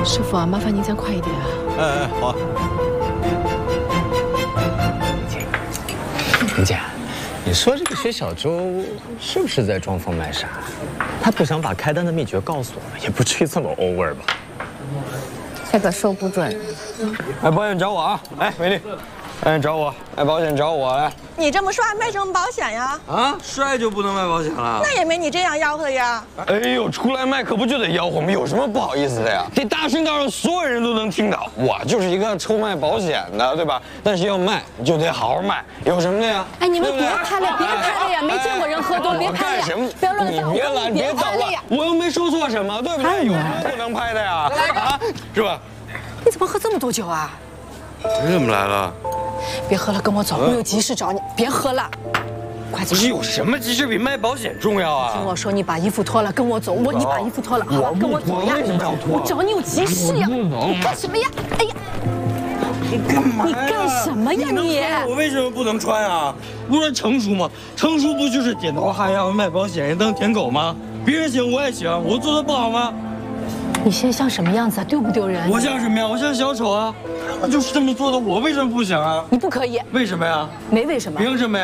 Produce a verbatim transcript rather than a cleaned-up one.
师傅啊，麻烦您再快一点啊！ 哎哎，好。 林姐，你说这个薛小周是不是在装疯卖傻？他不想把开单的秘诀告诉我，也不至于这么 over 吧？ 这个说不准。 哎，保险找我啊！哎，美丽，哎，找我，哎，保险找我来。 你这么帅，卖什么保险呀？ 啊，帅就不能卖保险了？ 那也没你这样吆喝的呀。 哎呦，出来卖可不就得吆喝吗？有什么不好意思的呀？得大声到让所有人都能听到。我就是一个臭卖保险的，对吧？但是要卖就得好好卖，有什么的呀？ 哎，你们别拍了，别拍了呀！没见过人喝多，别拍了呀！不要乱叫！ 你别拦，别走了！我又没说错什么，对不对？有什么不能拍的呀？啊，是吧？ 你怎么喝这么多酒啊？ 你怎么来了？ 别喝了，跟我走，我有急事找你。别喝了，快走！ 不是有什么急事比卖保险重要啊？ 听我说，你把衣服脱了，跟我走。我，你把衣服脱了，好，跟我走呀！ 为什么要脱？ 我找你有急事呀！你干什么呀？哎呀！ 你干嘛？ 你干什么呀你？ 我为什么不能穿啊？不是成熟吗？成熟不就是点头哈腰卖保险当舔狗吗？别人行我也行，我做的不好吗？ 你现在像什么样子啊？丢不丢人？ 我像什么呀？我像小丑啊！我就是这么做的，我为什么不行啊？ 你不可以。 为什么呀？ 没为什么。 凭什么呀？